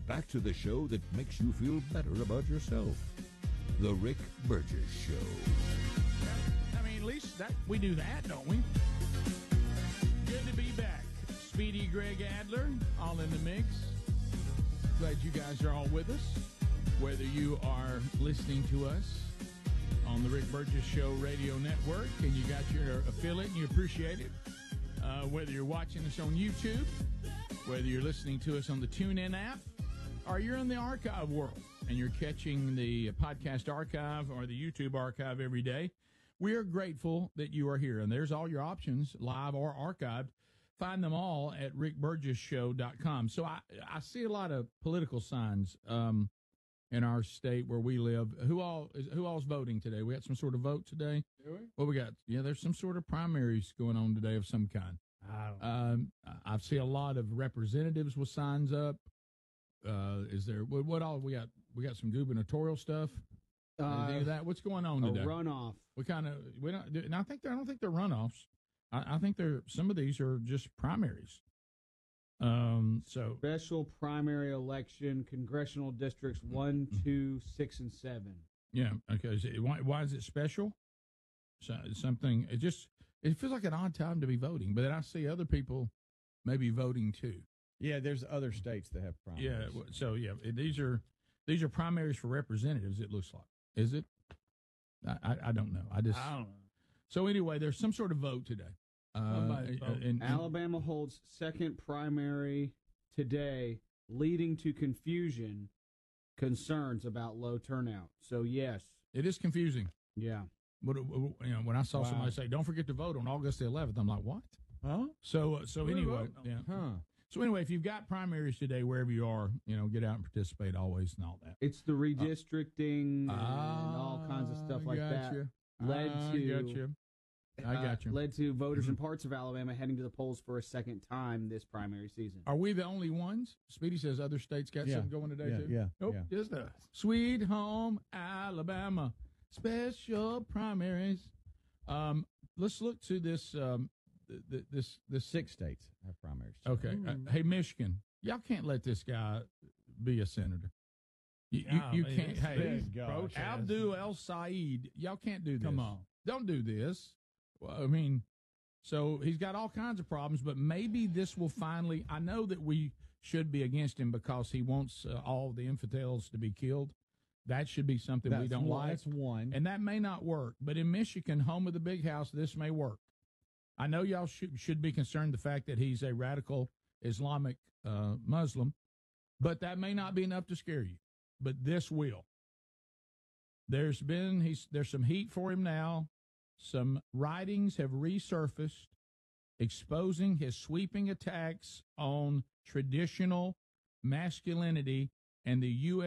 back to the show that makes you feel better about yourself. The Rick Burgess Show. I mean, at least that we do that, don't we? Good to be back. Speedy, Greg Adler, all in the mix. Glad you guys are all with us. Whether you are listening to us on the Rick Burgess Show radio network and you got your affiliate and you appreciate it, whether you're watching us on YouTube, whether you're listening to us on the TuneIn app, or you're in the archive world and you're catching the podcast archive or the YouTube archive every day, we are grateful that you are here. And there's all your options, live or archived. Find them all at rickburgessshow.com. So I see a lot of political signs in our state where we live. Who all's voting today? We got some sort of vote today? Do we? What we got? Yeah, there's some sort of primaries going on today of some kind. I see a lot of representatives with signs up. Is there what all we got? We got some gubernatorial stuff. Anything of that? What's going on today? A runoff. We don't. And I don't think they're runoffs. I think some of these are just primaries. So Special primary election, congressional districts 1, 2, 6, and 7. Yeah. Okay. Why is it special? So something. It feels like an odd time to be voting, but then I see other people maybe voting too. Yeah, there's other states that have primaries. Yeah. So these are primaries for representatives. It looks like. Is it? I don't know. I don't know. So anyway, there's some sort of vote today. Alabama holds second primary today, leading to concerns about low turnout. So yes, it is confusing. Yeah. But when I saw somebody say, "Don't forget to vote on August the 11th," I'm like, "What?" Huh? So anyway, yeah. Huh. So anyway, if you've got primaries today, wherever you are, get out and participate always and all that. It's the redistricting and all kinds of stuff like that. I got you. Led to voters in parts of Alabama heading to the polls for a second time this primary season. Are we the only ones? Speedy says other states got something going today too. Yeah. Nope, just us. Sweet home Alabama, special primaries. Let's look to this. This 6 states have primaries. Okay. Hey, Michigan, y'all can't let this guy be a senator. You can't. Hey, Abdul El Said, y'all can't do this. Come on. Don't do this. Well, I mean, so he's got all kinds of problems, but maybe this will finally. I know that we should be against him because he wants all the infidels to be killed. That should be something we don't like. That's one. And that may not work. But in Michigan, home of the big house, this may work. I know y'all should be concerned the fact that he's a radical Islamic Muslim, but that may not be enough to scare you. But this will. There's some heat for him now. Some writings have resurfaced exposing his sweeping attacks on traditional masculinity and the U.S.